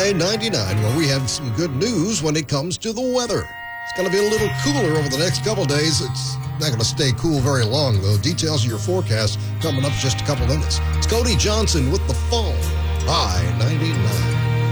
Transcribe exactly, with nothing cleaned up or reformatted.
High ninety-nine, where we have some good news when it comes to the weather. It's going to be a little cooler over the next couple days. It's not going to stay cool very long, though. Details of your forecast coming up in just a couple minutes. It's Cody Johnson with the phone. High ninety-nine.